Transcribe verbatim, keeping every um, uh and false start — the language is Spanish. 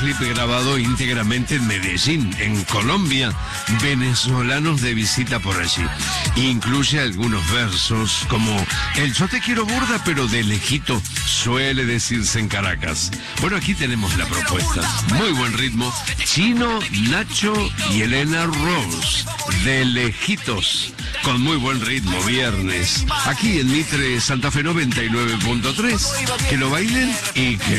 videoclip grabado íntegramente en Medellín, en Colombia. Venezolanos de visita por allí. Incluye algunos versos como el yo te quiero burda pero de lejito, suele decirse en Caracas. Bueno, aquí tenemos la propuesta. Muy buen ritmo. Chino, Nacho y Elena Rose, de lejitos, con muy buen ritmo, viernes. Aquí en Mitre Santa Fe noventa y nueve punto tres. Que lo bailen y que